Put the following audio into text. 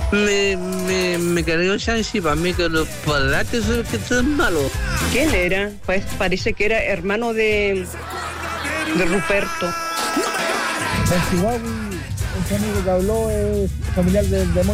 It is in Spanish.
Me cargó Shanshi para mí que los padres que son malos. ¿Quién era? Pues parece que era hermano de Ruperto. En Chihuahua, ese amigo que habló es familiar del demonio.